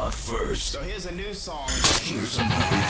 first. So here's a new song. Here's another